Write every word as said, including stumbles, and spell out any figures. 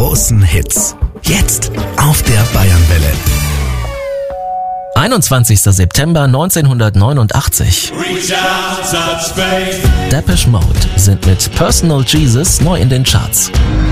großen Hits. Jetzt auf der Bayernwelle. einundzwanzigster September neunzehnhundertneunundachtzig. Depeche Mode sind mit Personal Jesus neu in den Charts.